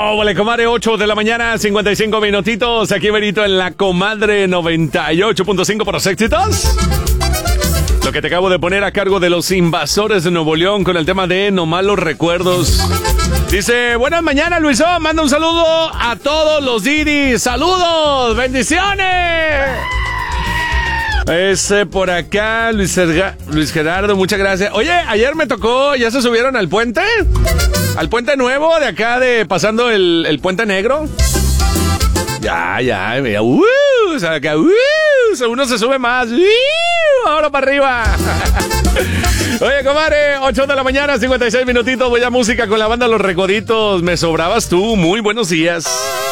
Vale, comadre, 8 de la mañana, 55 minutitos. Aquí Benito en la comadre 98.5 por los éxitos. Lo que te acabo de poner a cargo de los Invasores de Nuevo León con el tema de No Malos Recuerdos. Dice, buenas mañanas, Luisón. Manda un saludo a todos los Didis. ¡Saludos! ¡Bendiciones! Por acá, Luis Gerardo, muchas gracias. Oye, ayer me tocó, ¿ya se subieron al puente? Al puente nuevo de acá, pasando el puente negro. Ya, mira, o sea, acá, uno se sube más, ahora para arriba. Oye, comadre, 8 de la mañana, 56 minutitos, voy a música con la banda Los Recoditos. Me sobrabas tú, muy buenos días.